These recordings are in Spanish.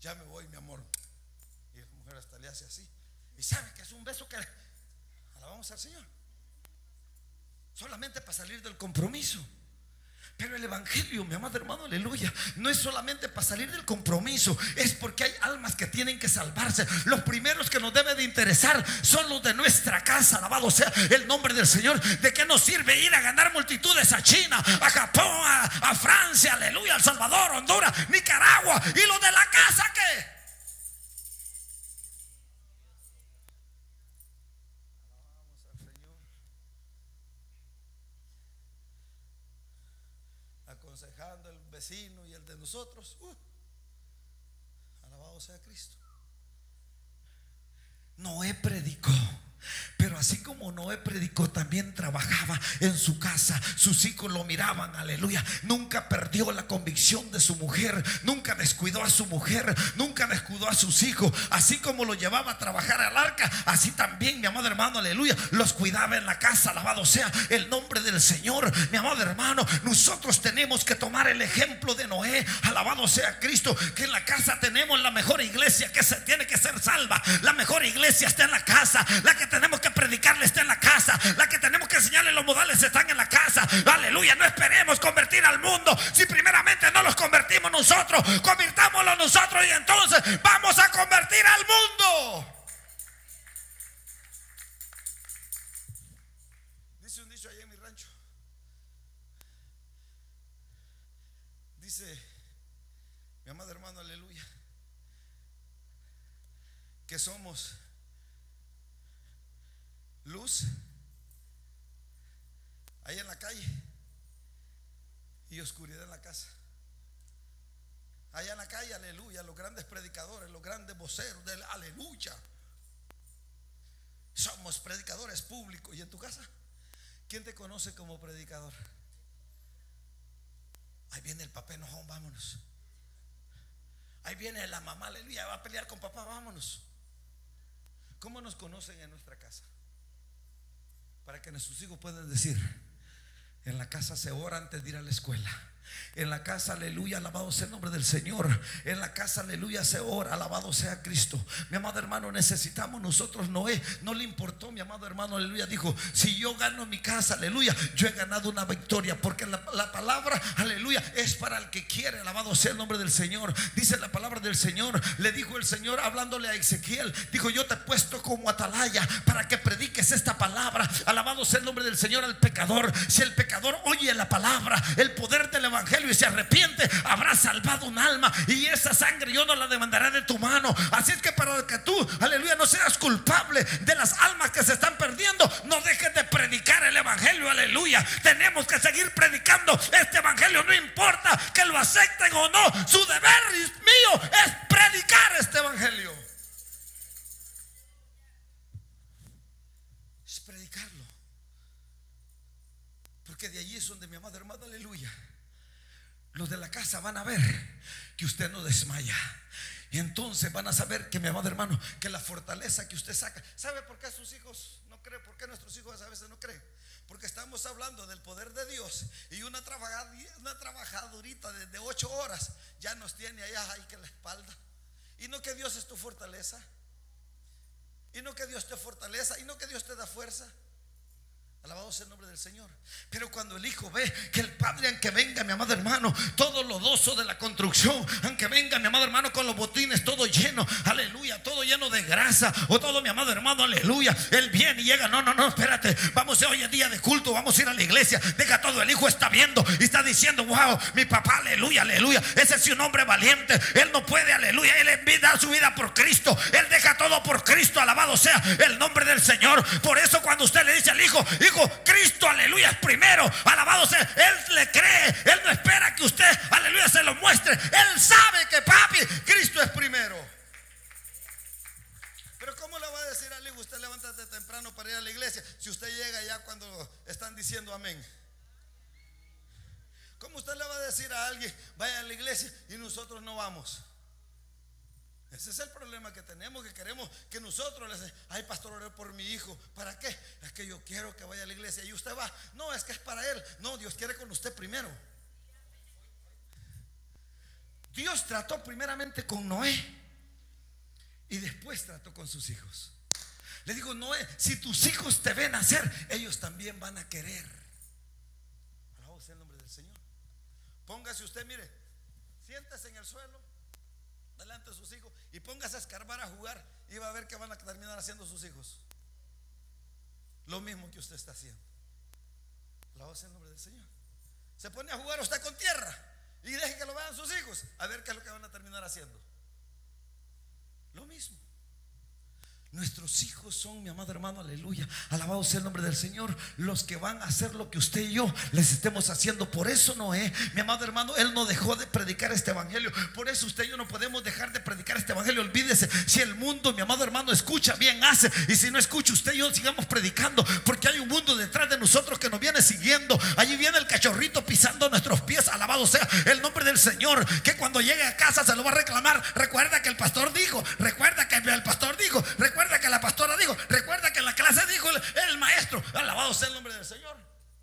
ya me voy, mi amor. Y la mujer hasta le hace así. Y sabe que es un beso que alabamos al Señor, solamente para salir del compromiso. Pero el evangelio, mi amado hermano, aleluya, no es solamente para salir del compromiso, es porque hay almas que tienen que salvarse. Los primeros que nos debe de interesar son los de nuestra casa, alabado sea el nombre del Señor. ¿De qué nos sirve ir a ganar multitudes a China, a Japón, a Francia, aleluya, El Salvador, Honduras, Nicaragua? ¿Y los de la casa qué? Aconsejando el vecino y el de nosotros. Alabado sea Cristo. Noé predicó, pero así como Noé predicó, también trabajaba en su casa. Sus hijos lo miraban, aleluya. Nunca perdió la convicción de su mujer, nunca descuidó a su mujer, nunca descuidó a sus hijos. Así como lo llevaba a trabajar al arca, así también, mi amado hermano, aleluya, los cuidaba en la casa. Alabado sea el nombre del Señor. Mi amado hermano, nosotros tenemos que tomar el ejemplo de Noé. Alabado sea Cristo, que en la casa tenemos la mejor iglesia que se tiene que ser salva. La mejor iglesia está en la casa. La que tenemos que predicarle está en la casa. La que tenemos que enseñarle los modales están en la casa. Aleluya, no esperemos convertir al mundo si primeramente no los convertimos nosotros. Convirtámoslo nosotros y entonces vamos a convertir al mundo. Dice un dicho allá en mi rancho. Dice mi amado hermano, aleluya, que somos luz ahí en la calle y oscuridad en la casa. Allá en la calle, aleluya, los grandes predicadores, los grandes voceros del aleluya, somos predicadores públicos. ¿Y en tu casa? ¿Quién te conoce como predicador? Ahí viene el papá enojón, vámonos. Ahí viene la mamá, aleluya, va a pelear con papá, vámonos. ¿Cómo nos conocen en nuestra casa? Para que nuestros hijos puedan decir: en la casa se ora antes de ir a la escuela. En la casa, aleluya, alabado sea el nombre del Señor. En la casa, aleluya, se ora, alabado sea Cristo. Mi amado hermano, necesitamos nosotros. Noé no le importó, mi amado hermano, aleluya, dijo: si yo gano mi casa, aleluya, yo he ganado una victoria. Porque la palabra, aleluya, es para el que quiere. Alabado sea el nombre del Señor. Dice la palabra del Señor, le dijo el Señor hablándole a Ezequiel, dijo: yo te he puesto como atalaya para que prediques esta palabra. Alabado sea el nombre del Señor al pecador. Si el pecador oye la palabra, el poder del evangelio, y se arrepiente, habrá salvado un alma, y esa sangre yo no la demandaré de tu mano. Así es que para que tú, aleluya, no seas culpable de las almas que se están perdiendo, no dejes de predicar el evangelio, aleluya. Tenemos que seguir predicando este evangelio, no importa que lo acepten o no. Su deber mío es predicar este evangelio, es predicarlo, porque de allí es donde, mi amado hermano, aleluya, los de la casa van a ver que usted no desmaya. Y entonces van a saber que, mi amado hermano, que la fortaleza que usted saca. ¿Sabe por qué sus hijos no creen? ¿Por qué nuestros hijos a veces no creen? Porque estamos hablando del poder de Dios, y una trabajadurita de 8 horas ya nos tiene allá ahí que la espalda. Y no que Dios es tu fortaleza, y no que Dios te fortaleza, y no que Dios te da fuerza. Alabado sea el nombre del Señor. Pero cuando el hijo ve que el padre, aunque venga, mi amado hermano, todo lodoso de la construcción, aunque venga, mi amado hermano, con los botines todo lleno, aleluya, todo lleno de grasa, o todo, mi amado hermano, aleluya, él viene y llega: no, espérate, vamos, hoy es día de culto, vamos a ir a la iglesia. Deja todo, el hijo está viendo y está diciendo: wow, mi papá, aleluya, aleluya, ese es un hombre valiente, él no puede, aleluya, él da su vida por Cristo, él deja todo por Cristo. Alabado sea el nombre del Señor. Por eso cuando usted le dice al hijo: Cristo, aleluya, es primero, alabado sea, él le cree, él no espera que usted, aleluya, se lo muestre, él sabe que papi, Cristo es primero. Pero ¿cómo le va a decir al hijo: usted levántate temprano para ir a la iglesia, si usted llega ya cuando están diciendo amén? ¿Cómo usted le va a decir a alguien: vaya a la iglesia, y nosotros no vamos? Ese es el problema que tenemos, que queremos que nosotros les: ay, pastor, oré por mi hijo. ¿Para qué? Es que yo quiero que vaya a la iglesia. Y usted va: no, es que es para él. No, Dios quiere con usted primero. Dios trató primeramente con Noé y después trató con sus hijos. Le digo: Noé, si tus hijos te ven hacer, ellos también van a querer. Alabado sea el nombre del Señor. Póngase usted, mire, siéntese en el suelo delante de sus hijos y póngase a escarbar, a jugar, y va a ver que van a terminar haciendo sus hijos lo mismo que usted está haciendo. Alabado sea el nombre del Señor. Se pone a jugar usted con tierra y deje que lo vean sus hijos, a ver qué es lo que van a terminar haciendo. Lo mismo. Nuestros hijos son, mi amado hermano, aleluya, alabado sea el nombre del Señor, los que van a hacer lo que usted y yo les estemos haciendo. Por eso Noé, mi amado hermano, él no dejó de predicar este evangelio. Por eso usted y yo no podemos dejar de predicar este evangelio. Olvídese, si el mundo, mi amado hermano, escucha, bien hace, y si no escucha, usted y yo sigamos predicando, porque hay un mundo detrás de nosotros que nos viene siguiendo. Allí viene el cachorrito pisando nuestros pies, alabado sea el nombre del Señor, que cuando llegue a casa se lo va a reclamar. Recuerda que el pastor dijo, recuerda que el pastor dijo, recuerda que la pastora dijo, recuerda que en la clase dijo el maestro. Alabado sea el nombre del Señor.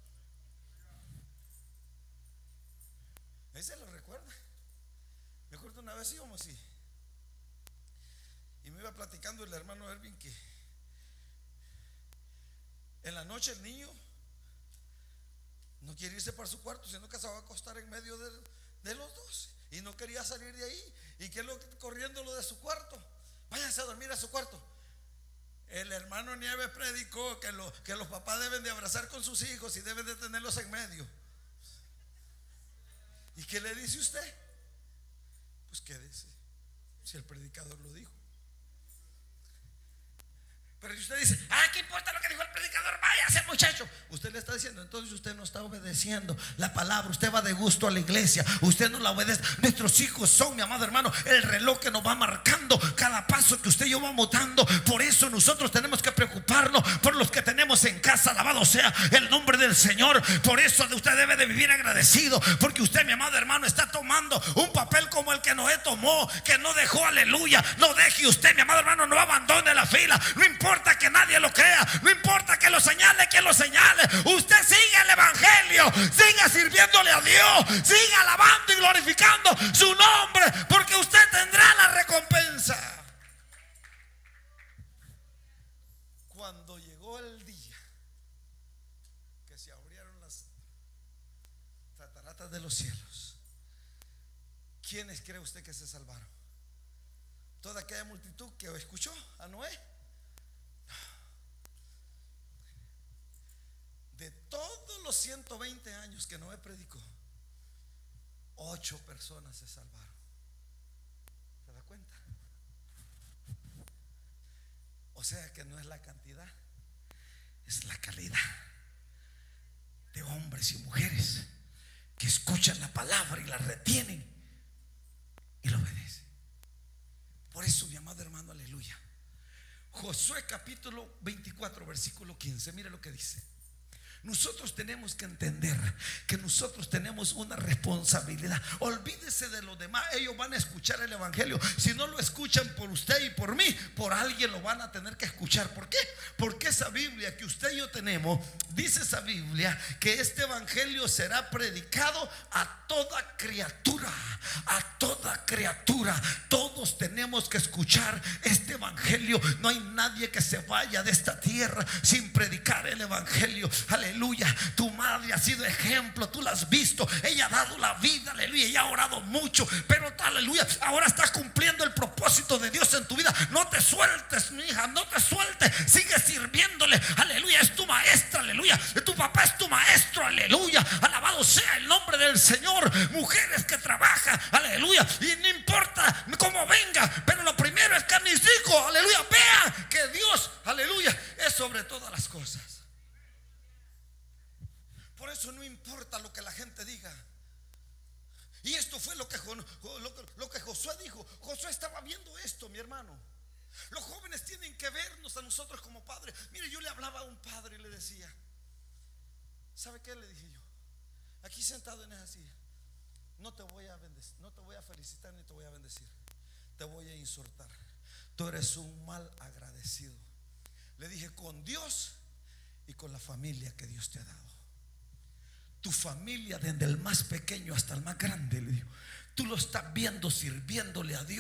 Ahí se lo recuerda. Me acuerdo una vez íbamos y me iba platicando el hermano Ervin que en la noche el niño no quiere irse para su cuarto, sino que se va a acostar en medio de los dos, y no quería salir de ahí. Y que lo corriendo lo de su cuarto, váyanse a dormir a su cuarto. El hermano Nieves predicó que los papás deben de abrazar con sus hijos y deben de tenerlos en medio. ¿Y qué le dice usted? Pues quédese, si el predicador lo dijo. Pero si usted dice, ¿qué importa lo que dijo el predicador? Váyase, muchacho. Usted le está diciendo, entonces usted no está obedeciendo la palabra. Usted va de gusto a la iglesia, usted no la obedece. Nuestros hijos son, mi amado hermano, el reloj que nos va marcando cada paso que usted y yo vamos dando. Por eso nosotros tenemos que preocuparnos por los que tenemos en casa. Alabado sea el nombre del Señor. Por eso usted debe de vivir agradecido, porque usted, mi amado hermano, está tomando un papel como el que Noé tomó, que no dejó, aleluya. No deje usted, mi amado hermano, no abandone la fila. No importa que nadie lo crea, no importa que lo señale, que lo señale. Usted siga el evangelio, siga sirviéndole a Dios, siga alabando y glorificando su nombre, porque usted tendrá la recompensa. Cuando llegó el día que se abrieron las cataratas de los cielos, ¿quiénes cree usted que se salvaron? Toda aquella multitud que escuchó a Noé. De todos los 120 años que Noé predicó, 8 personas se salvaron. ¿Se da cuenta? O sea que no es la cantidad, es la calidad de hombres y mujeres que escuchan la palabra y la retienen y la obedecen. Por eso, mi amado hermano, aleluya, Josué capítulo 24 versículo 15, mire lo que dice. Nosotros tenemos que entender que nosotros tenemos una responsabilidad. Olvídese de los demás, ellos van a escuchar el evangelio. Si no lo escuchan por usted y por mí, por alguien lo van a tener que escuchar. ¿Por qué? Porque esa Biblia que usted y yo tenemos, dice esa Biblia que este evangelio será predicado a toda criatura. A toda criatura. Todos tenemos que escuchar este evangelio. No hay nadie que se vaya de esta tierra sin predicar el evangelio. Aleluya. Tu madre ha sido ejemplo, tú la has visto. Ella ha dado la vida, aleluya, y ha orado mucho, pero aleluya, ahora estás cumpliendo el propósito de Dios en tu vida. No te sueltes, mi hija, no te sueltes. Sigue sirviéndole, aleluya. Es tu maestra, aleluya. Tu papá es tu maestro, aleluya. Alabado sea el nombre del Señor. Mujeres que trabajan, aleluya, y no importa cómo venga, pero lo primero es que mis hijos, aleluya, vean que Dios, aleluya, es sobre todas las cosas. Por eso no importa lo que la gente diga. Y esto fue lo que Josué dijo. Josué estaba viendo esto, mi hermano. Los jóvenes tienen que vernos a nosotros como padres. Mire, yo le hablaba a un padre y le decía, ¿sabe qué le dije yo? Aquí sentado en esa silla, no te voy a bendecir, no te voy a felicitar ni te voy a bendecir, te voy a insultar. Tú eres un mal agradecido. Le dije, con Dios y con la familia que Dios te ha dado. tu familia, desde el más pequeño hasta el más grande, le dijo, tú lo estás viendo sirviéndole a Dios.